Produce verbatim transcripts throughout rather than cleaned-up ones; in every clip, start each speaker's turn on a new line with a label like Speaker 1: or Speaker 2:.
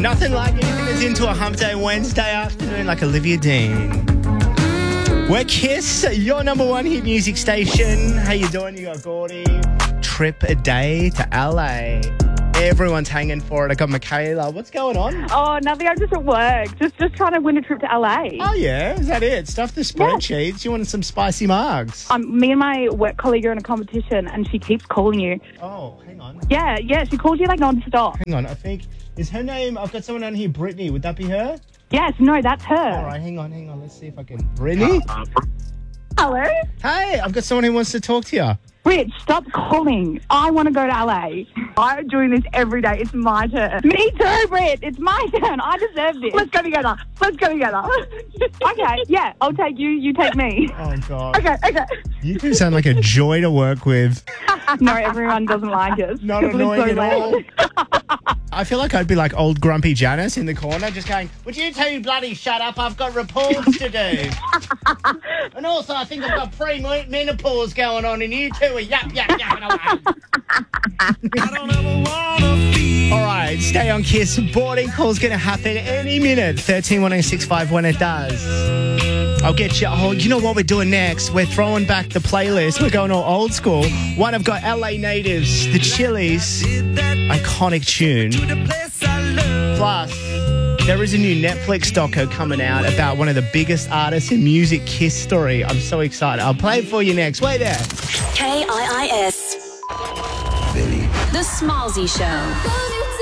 Speaker 1: Nothing like anything that's into a hump day Wednesday afternoon like Olivia Dean. We're Kiss, your number one hit music station. How you doing? You got Gordy. Trip a day to L A. Everyone's hanging for it. I got Michaela. What's going on?
Speaker 2: Oh, nothing. I'm just at work. Just just trying to win a trip to L A.
Speaker 1: Oh, yeah? Is that it? Stuff the spreadsheets. Yeah. You wanted some spicy margs?
Speaker 2: Um, me and my work colleague are in a competition and she keeps calling you.
Speaker 1: Oh, hang on.
Speaker 2: Yeah, yeah. She calls you like non-stop.
Speaker 1: Hang on. I think... Is her name... I've got someone on here, Brittany. Would that be her?
Speaker 2: Yes. No, that's her.
Speaker 1: All right. Hang on. Hang on. Let's see if I can... Brittany?
Speaker 2: Uh, Hello?
Speaker 1: Hey, I've got someone who wants to talk to you.
Speaker 2: Rich, stop calling. I want to go to L A. I'm doing this every day. It's my turn. Me too, Britt. It's my turn. I deserve this. Let's go together. Let's go together. Okay, yeah, I'll take you. You take me.
Speaker 1: Oh, God.
Speaker 2: Okay, okay.
Speaker 1: You two sound like a joy to work with.
Speaker 2: No, everyone doesn't like us.
Speaker 1: Not annoying so at all. I feel like I'd be like old grumpy Janice in the corner just going, would you two bloody shut up? I've got reports to do. And also I think I've got pre-menopause going on and you two are yap, yap, yapping away. I don't ever wanna be. All right, stay on Kiss. Boarding call's going to happen any minute. thirteen one oh six five when it does. I'll get you. Oh, you know what we're doing next? We're throwing back the playlist. We're going all old school. One, I've got L A Natives, The Chili's, iconic tune. Plus, there is a new Netflix doco coming out about one of the biggest artists in music, Kiss story. I'm so excited. I'll play it for you next. Wait there.
Speaker 3: K I I S.
Speaker 4: Billy.
Speaker 3: The Smallzy Show.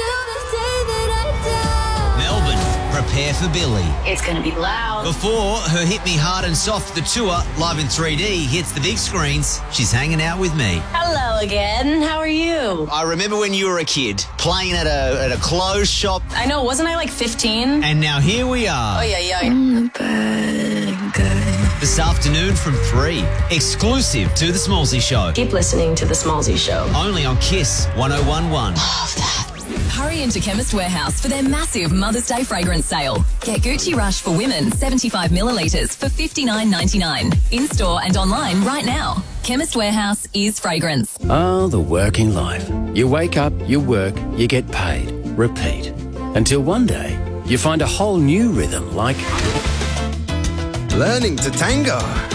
Speaker 4: Prepare for Billy.
Speaker 3: It's going to be loud.
Speaker 4: Before her Hit Me Hard and Soft, the tour, live in three D, hits the big screens, she's hanging out with me.
Speaker 3: Hello again. How are you?
Speaker 4: I remember when you were a kid, playing at a at a clothes shop.
Speaker 3: I know, wasn't I like fifteen?
Speaker 4: And now here we are.
Speaker 3: Oh, yeah, yeah. I'm the bad guy.
Speaker 4: This afternoon from three, exclusive to The Smallzy Show.
Speaker 3: Keep listening to The Smallzy Show.
Speaker 4: Only on Kiss one oh one one.
Speaker 3: Love that.
Speaker 5: Hurry into Chemist Warehouse for their massive Mother's Day fragrance sale. Get Gucci Rush for women, seventy-five millilitres for fifty-nine ninety-nine. In-store and online right now. Chemist Warehouse is fragrance.
Speaker 6: Oh, the working life. You wake up, you work, you get paid. Repeat. Until one day, you find a whole new rhythm like...
Speaker 7: Learning to tango.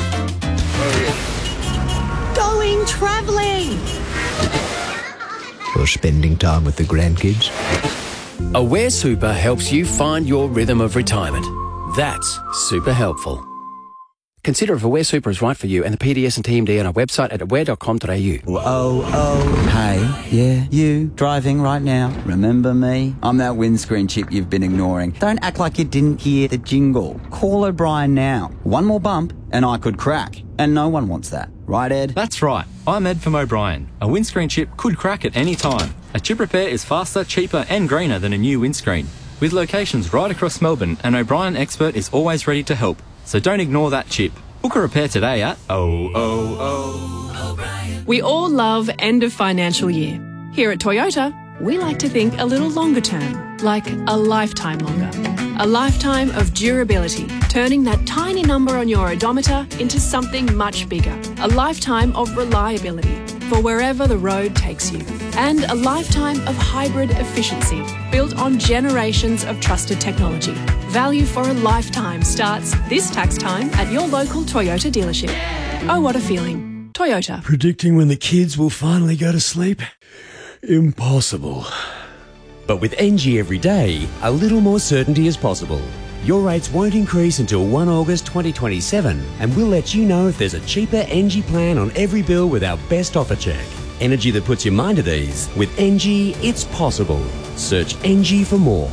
Speaker 8: Going travelling.
Speaker 7: Or spending time with the grandkids.
Speaker 6: Aware Super helps you find your rhythm of retirement. That's super helpful. Consider if Aware Super is right for you and the P D S and T M D on our website at aware dot com dot a u.
Speaker 9: Oh, oh, hey, yeah, you, driving right now. Remember me? I'm that windscreen chip you've been ignoring. Don't act like you didn't hear the jingle. Call O'Brien now. One more bump and I could crack. And no one wants that. Right, Ed?
Speaker 10: That's right. I'm Ed from O'Brien. A windscreen chip could crack at any time. A chip repair is faster, cheaper and greener than a new windscreen. With locations right across Melbourne, an O'Brien expert is always ready to help. So don't ignore that chip. Book a repair today at oh oh oh O'Brien.
Speaker 11: We all love end of financial year. Here at Toyota, we like to think a little longer term, like a lifetime longer. A lifetime of durability, turning that tiny number on your odometer into something much bigger. A lifetime of reliability for wherever the road takes you. And a lifetime of hybrid efficiency built on generations of trusted technology. Value for a lifetime starts this tax time at your local Toyota dealership. Oh, what a feeling. Toyota.
Speaker 12: Predicting when the kids will finally go to sleep? Impossible.
Speaker 13: But with N G every day, a little more certainty is possible. Your rates won't increase until the first of August twenty twenty-seven, and we'll let you know if there's a cheaper N G plan on every bill with our best offer check. Energy that puts your mind at ease. With N G, it's possible. Search N G for more.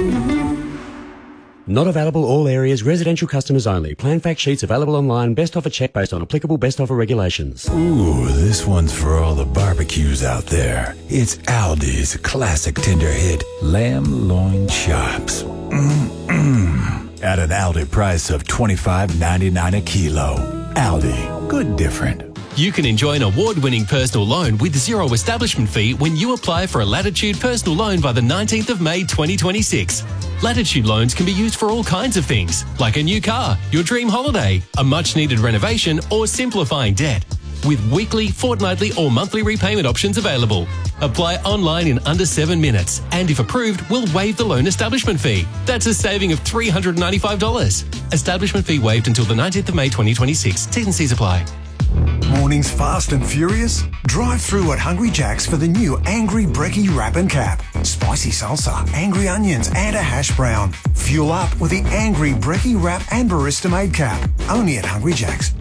Speaker 13: Not available all areas, residential customers only. Plan fact sheets available online. Best offer check based on applicable best offer regulations.
Speaker 14: Ooh, this one's for all the barbecues out there. It's Aldi's classic tender hit, lamb loin chops. Mm-mm. At an Aldi price of twenty-five ninety-nine a kilo. Aldi, good different.
Speaker 15: You can enjoy an award-winning personal loan with zero establishment fee when you apply for a Latitude personal loan by the nineteenth of May twenty twenty-six. Latitude loans can be used for all kinds of things, like a new car, your dream holiday, a much-needed renovation, or simplifying debt. With weekly, fortnightly, or monthly repayment options available. Apply online in under seven minutes. And if approved, we'll waive the loan establishment fee. That's a saving of three hundred ninety-five dollars. Establishment fee waived until the nineteenth of May twenty twenty-six. T's and C's apply.
Speaker 16: Mornings fast and furious? Drive through at Hungry Jack's for the new Angry Brekkie Wrap and Cap. Spicy salsa, angry onions and a hash brown. Fuel up with the Angry Brekkie Wrap and Barista Made Cap. Only at Hungry Jack's.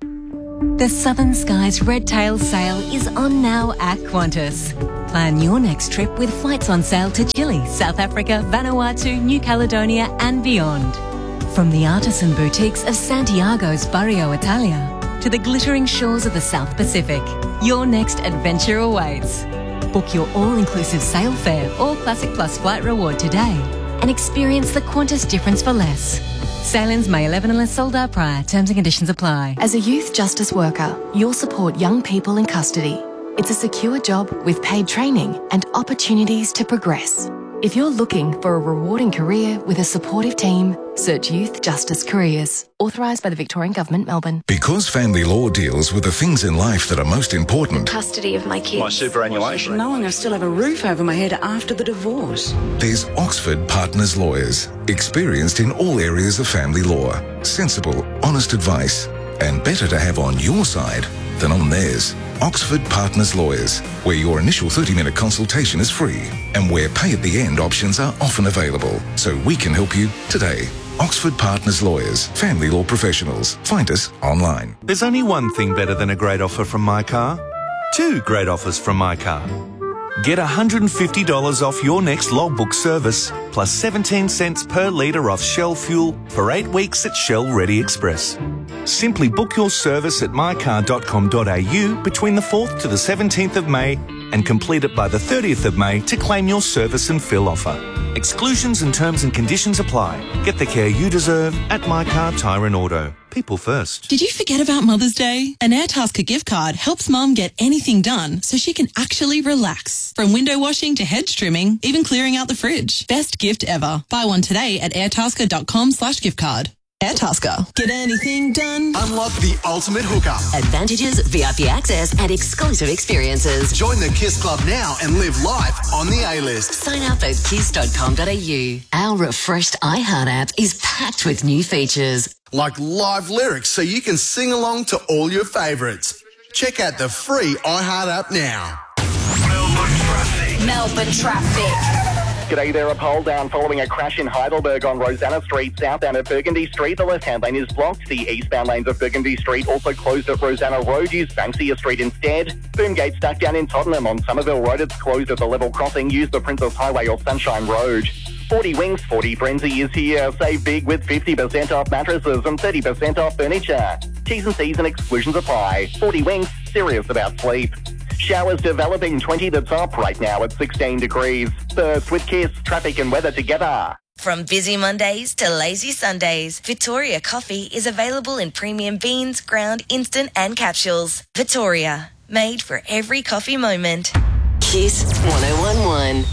Speaker 17: The Southern Skies Red Tail sale is on now at Qantas. Plan your next trip with flights on sale to Chile, South Africa, Vanuatu, New Caledonia and beyond. From the artisan boutiques of Santiago's Barrio Italia to the glittering shores of the South Pacific, your next adventure awaits. Book your all-inclusive sail fare or Classic Plus flight reward today and experience the Qantas difference for less. Sailings May eleventh unless sold out prior. Terms and conditions apply.
Speaker 18: As a youth justice worker, you'll support young people in custody. It's a secure job with paid training and opportunities to progress. If you're looking for a rewarding career with a supportive team, search Youth Justice Careers. Authorised by the Victorian Government, Melbourne.
Speaker 19: Because family law deals with the things in life that are most important.
Speaker 20: Custody of my kids.
Speaker 21: My superannuation.
Speaker 20: Knowing I still have a roof over my head after the divorce.
Speaker 19: There's Oxford Partners Lawyers, experienced in all areas of family law. Sensible, honest advice, and better to have on your side than on theirs. Oxford Partners Lawyers, where your initial thirty minute consultation is free and where pay at the end options are often available, so we can help you today. Oxford Partners Lawyers, family law professionals. Find us online.
Speaker 22: There's only one thing better than a great offer from My Car. Two great offers from My Car. Get one hundred fifty dollars off your next logbook service, plus seventeen cents per litre off Shell fuel for eight weeks at Shell Ready Express. Simply book your service at my car dot com dot a u between the fourth to the seventeenth of May and complete it by the thirtieth of May to claim your service and fill offer. Exclusions and terms and conditions apply. Get the care you deserve at My Car Tyre and Auto. People first.
Speaker 23: Did you forget about Mother's Day? An Airtasker gift card helps Mum get anything done so she can actually relax. From window washing to hedge trimming, even clearing out the fridge. Best gift ever. Buy one today at airtasker dot com slash gift card. Airtasker. Get anything done?
Speaker 24: Unlock the ultimate hookup.
Speaker 25: Advantages, V I P access, and exclusive experiences.
Speaker 24: Join the KISS Club now and live life on the A-list.
Speaker 25: Sign up at kiss dot com dot a u. Our refreshed iHeart app is packed with new features.
Speaker 24: Like live lyrics so you can sing along to all your favourites. Check out the free iHeart app now.
Speaker 25: Melbourne traffic. Melbourne traffic.
Speaker 26: G'day there, a pole down following a crash in Heidelberg on Rosanna Street, southbound at Burgundy Street. The left-hand lane is blocked. The eastbound lanes of Burgundy Street also closed at Rosanna Road. Use Banksia Street instead. Boomgate stuck down in Tottenham on Somerville Road. It's closed at the level crossing. Use the Princess Highway or Sunshine Road. forty Wings, forty Frenzy is here. Save big with fifty percent off mattresses and thirty percent off furniture. T's and C's and exclusions apply. forty Wings, serious about sleep. Showers developing, twenty the top right now at sixteen degrees. First with KISS, traffic and weather together.
Speaker 27: From busy Mondays to lazy Sundays, Victoria Coffee is available in premium beans, ground, instant and capsules. Victoria, made for every coffee moment.
Speaker 25: KISS one oh one one.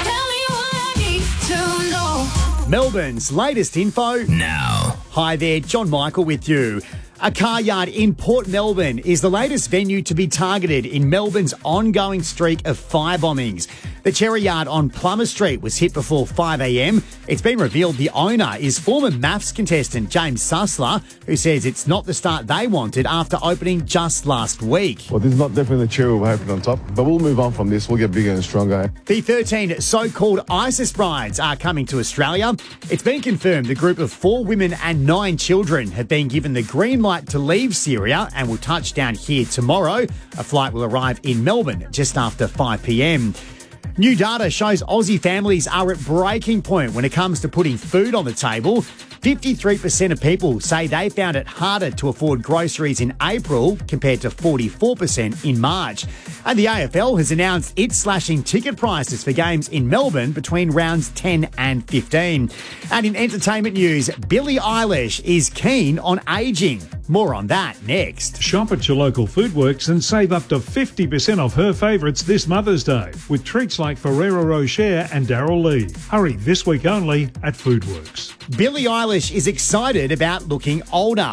Speaker 28: Melbourne's latest info now. Hi there, John Michael with you. A car yard in Port Melbourne is the latest venue to be targeted in Melbourne's ongoing streak of firebombings. The Cherry Yard on Plummer Street was hit before five a m. It's been revealed the owner is former maths contestant James Sussler, who says it's not the start they wanted after opening just last week.
Speaker 29: Well, this is not definitely the cherry we're hoping on top, but we'll move on from this. We'll get bigger and stronger.
Speaker 28: The thirteen so-called ISIS brides are coming to Australia. It's been confirmed the group of four women and nine children have been given the green light to leave Syria and will touch down here tomorrow. A flight will arrive in Melbourne just after five p m. New data shows Aussie families are at breaking point when it comes to putting food on the table. fifty-three percent of people say they found it harder to afford groceries in April compared to forty-four percent in March. And the A F L has announced it's slashing ticket prices for games in Melbourne between rounds ten and fifteen. And in entertainment news, Billie Eilish is keen on ageing. More on that next.
Speaker 30: Shop at your local Foodworks and save up to fifty percent off her favourites this Mother's Day with treats like Ferrero Rocher and Darryl Lee. Hurry, this week only at Foodworks.
Speaker 28: Billie Eilish is excited about looking older.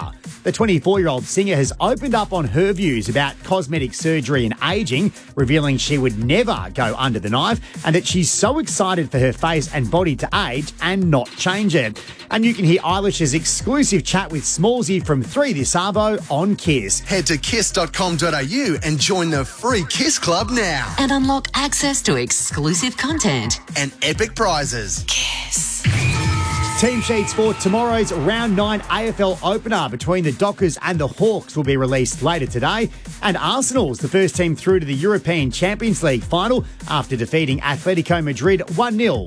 Speaker 28: The twenty-four-year-old singer has opened up on her views about cosmetic surgery and ageing, revealing she would never go under the knife and that she's so excited for her face and body to age and not change it. And you can hear Eilish's exclusive chat with Smallsy from three this Arvo on Kiss.
Speaker 24: Head to kiss dot com dot a u and join the free Kiss Club now.
Speaker 25: And unlock access to exclusive content
Speaker 24: and epic prizes.
Speaker 25: Kiss.
Speaker 28: Team sheets for tomorrow's Round nine A F L opener between the Dockers and the Hawks will be released later today. And Arsenal's the first team through to the European Champions League final after defeating Atletico Madrid one nil.